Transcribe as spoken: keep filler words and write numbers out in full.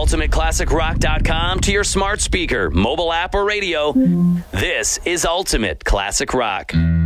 ultimate classic rock dot com to your smart speaker, mobile app, or radio. This is Ultimate Classic Rock.